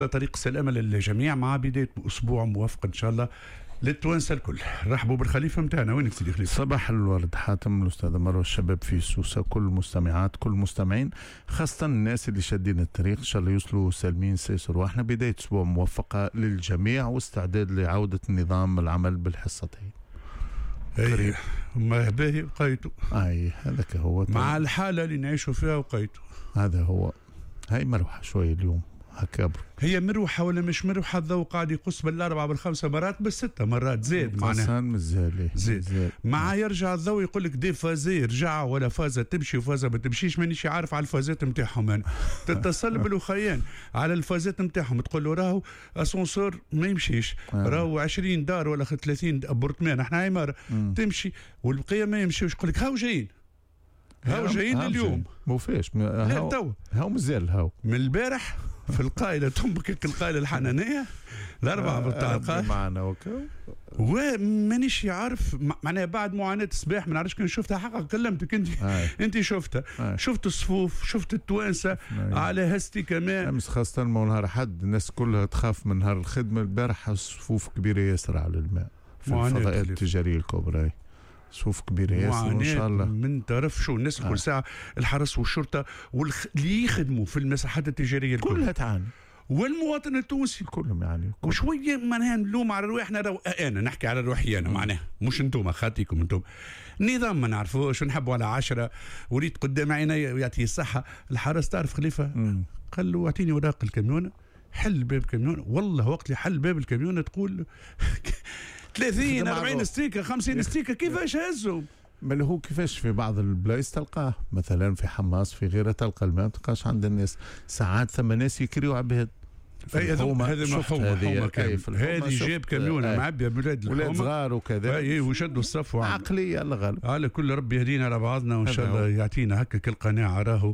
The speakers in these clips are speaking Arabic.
طريق السلامة للجميع مع بداية أسبوع موفق إن شاء الله للتوانسة الكل. رحبوا بالخليفة متاعنا. وينك سيدي خليفة؟ صباح الورد حاتم، الأستاذ مروة، الشباب في سوسة، كل المستمعات كل المستمعين، خاصة الناس اللي شادين الطريق إن شاء الله يوصلوا سالمين سيسر. واحنا بداية أسبوع موفقة للجميع واستعداد لعودة النظام العمل بالحصتين. قريب ما باهي وقيته. هذاك هو مع الحالة اللي نعيشوا فيها وقيته. هذا هو. هاي مروحة شوية اليوم هكا. هي مروحة ولا مش مروحة؟ الضوء قاعد يقص بالأربعة بالخمسة مرات بالستة مرات زاد معناها زاد مع يرجع الضوء يقول لك دي فازي رجع ولا فازة تمشي وفازة ما تمشيش. مانيش عارف على الفازات نتاعهم أنا. تتصل بالوخيان على الفازات نتاعهم تقول له راهو اسانسور ما يمشيش، راهو 20 دار ولا 30 ابورتمان احنا عمارة تمشي والبقية ما يمشيوش. يقول لك هاو جايين اليوم مو فيش هاو مازال هاو من البارح في القائلة تنبكك القائلة الحنانية الأربعة بالطاقة معنا وكا ومانيش عارف معناها بعد معاناة الصباح ما نعرفش كان شفتها حقا. كلمتك انت شفتها شفت الصفوف شفت التوانسة على هستي كمان امس خاصة نهار حد الناس كلها تخاف من نهار الخدمة. البارح الصفوف كبيرة ياسر على الماء في الفضائيات التجارية الكبرى، صفوف كبيرة ياسر وإن شاء الله من طرف شو الناس كل ساعة الحرس والشرطة اللي يخدموا في المساحات التجارية كلها تعاني، والمواطن التونسي كلهم يعني وشوية معناها نلوم على رواحنا. أنا نحكي على روحي أنا معناها مش انتم خاطيكم انتم النظام ما نعرفوش ونحبوا على 10 وريت قدام عيني ويعطيه الصحة. الحرس تعرف خليفة قال له اعطيني وراق الكاميون حل باب الكاميون. والله وقت اللي حل باب الكاميون تقول 30 40 ستيكة 50 ستيكة كيفاش هزهم؟ بل هو كيفاش في بعض البلايص تلقاه مثلا في حماس في غيرها تلقى الماء ما تلقاش عند الناس ساعات ثم ناس يكريوا عباد. هذا محومة هذه جاب كاميون معبيه بلاد ولاد صغار وكذا وشدوا الصف عقليه الله غالب على كل. ربي يهدينا على بعضنا وان شاء الله يعطينا هكاك القناعه. راهو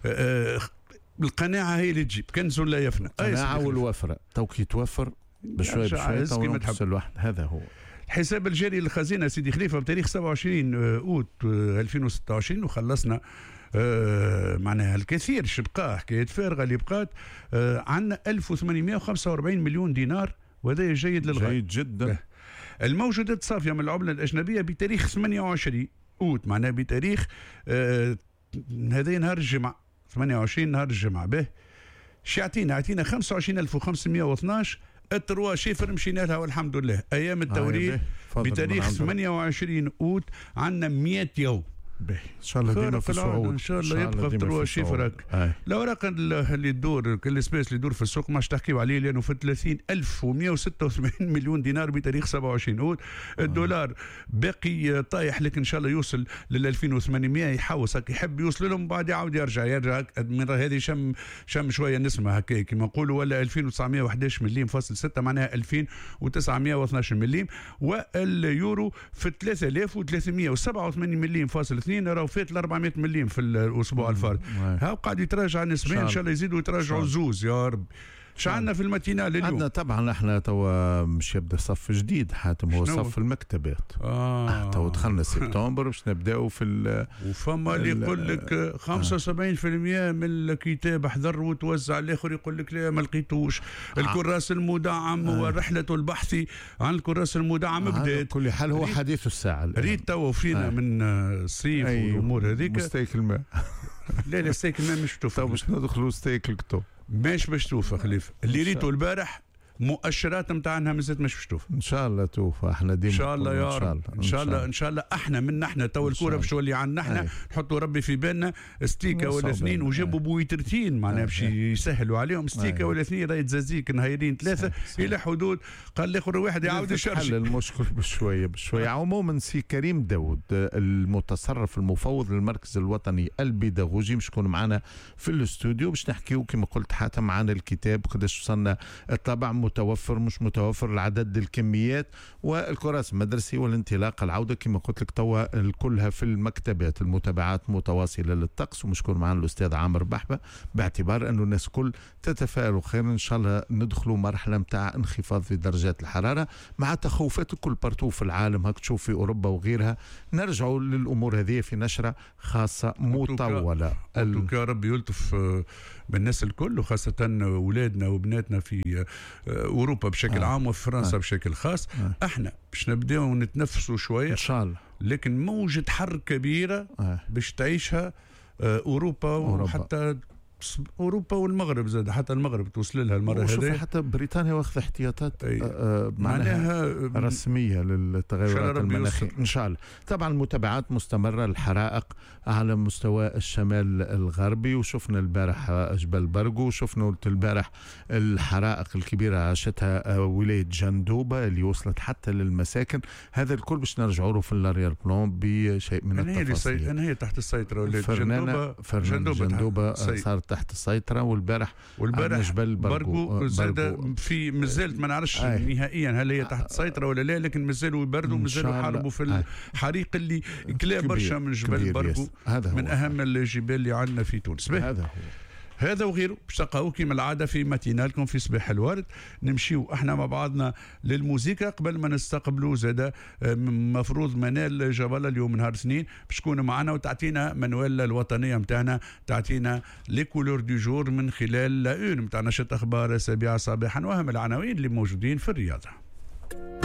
القناعه هي اللي تجيب كنز لا يفنى. القناعه والوفره توك يتوفر بشوي الواحد. هذا هو الحساب الجاري للخزينة سيدي خليفة بتاريخ 27 أوت 2026 وخلصنا معناها الكثير شبقاه حكاية فارغة اللي بقات عندنا 1845 مليون دينار وهذا جيد للغاية جيد جدا. الموجودات صافية من العملة الأجنبية بتاريخ 28 أوت معناها بتاريخ هذا نهار الجمعة 28 نهار الجمعة به يعطينا 25512 التروا شيفر مشينا لها والحمد لله. ايام التوريد بتاريخ 28 اوت عندنا 100 يوم. ان شاء الله ديما في الصعود ان شاء الله يبقى في تروا شيفر. الاوراق اللي تدور كل سبيس اللي يدور في السوق ماش تحكيوا عليه لانه في 30,186 مليون دينار بتاريخ 27 اوت. الدولار باقي طايح لكن ان شاء الله يوصل لل 2800 يحوس هكا يحب يوصل لهم بعد يعاود يرجع من هذه شم شويه نسمه هكا كما نقولوا ولا 2911 مليم فاصل 6 معناها 2912 مليم. واليورو في 3387 مليم فاصل 2 راهو فات ال 400 مليم في الاسبوع الفارط. ها قاعد يتراجع نسبيا ان شاء الله يزيدوا يتراجعوا زوز يا رب. شعلنا في الماتينال اليوم عندنا طبعا احنا توا مش يبدا صف جديد حاتم هو صف المكتبات. توا دخلنا سبتمبر باش نبداو في وفما اللي يقول لك 75% من الكتاب حضر وتوزع، الاخر يقول لك لا ما لقيتوش. الكراس المدعم ورحلته البحثي عن الكراس المدعم بدات. كل حال هو حديث الساعه ريت توا فينا من الصيف والامور هذيك. مستيك الماء لا ستيك الماء مش توفى باش ندخلوا ستيك الكتب مش باش توفى خليفه. اللي ريته البارح مؤشرات نتاعنا مازالت مش باش توفى. ان شاء الله توفى. احنا ديما ان شاء الله يا رب ان شاء الله احنا من احنا تو الكوره باش تولي عندنا احنا نحطوا ربي في بالنا ستيكه ولا اثنين وجابوا بويترتين معناها باش يسهلوا عليهم ستيكه ولا اثنين راهي تزازيك نهايرين 3 الى حدود. قال الاخر واحد يعاود يشرش. حل المشكل بشويه عموما سي كريم داود المتصرف المفوض للمركز الوطني البيداغوجي مش يكون معنا في الاستوديو باش نحكيو كما قلت حاتم عن الكتاب قداش وصلنا الطبع متوفر مش متوفر العدد الكميات والكراس المدرسي والانطلاق العودة كما قلت لك توا كلها في المكتبات. المتابعات متواصلة للطقس ومشكور معنا الأستاذ عامر بحبة باعتبار أنه الناس كل تتفائل خير إن شاء الله ندخلوا مرحلة متاع انخفاض في درجات الحرارة مع تخوفات الكل بارتو في العالم هك تشوف في أوروبا وغيرها. نرجعوا للأمور هذه في نشرة خاصة مطولة. يا رب يلطف بالناس الكل، وخاصة أولادنا وبناتنا في أوروبا بشكل عام وفي فرنسا بشكل خاص. احنا باش نبداو نتنفسوا شوية إن شاء الله، لكن موجة حر كبيرة باش تعيشها أوروبا وحتى اوروبا والمغرب زاد، حتى المغرب توصل لها المره هذه. حتى بريطانيا واخذ احتياطات معناها رسميه للتغيرات المناخيه ان شاء الله. طبعا المتابعات مستمره، الحرائق على مستوى الشمال الغربي، وشفنا البارح جبل برقو، وشفنا البارح الحرائق الكبيره عاشتها ولايه جندوبه اللي وصلت حتى للمساكن. هذا الكل باش نرجعوا له في اللارير بلون بشيء من التفاصيل. أنا هي تحت السيطره ولايه جندوبه صارت تحت السيطرة. والبارح جبل برقو زاد في مازالت ما نعرفش نهائيا هل هي تحت السيطرة ولا لا، لكن مازالوا يبردوا، مازالوا يحاربوا في الحريق اللي كلا برشا من جبل برقو، من أهم الجبال اللي عندنا في تونس. هذا وغيره باش تلقاوه كيما العاده في ماتينالكم في صباح الورد. نمشيو احنا مع بعضنا للموسيقى قبل ما نستقبلوا زاده مفروض منال جبل اليوم نهار اثنين باش تكون معنا وتعطينا منوال الوطنيه نتاعنا، تعطينا لي كولور دو جور من خلال لا اون نتاع نشرة اخبار السابعه صباحا واهم العناوين اللي موجودين في الرياضه.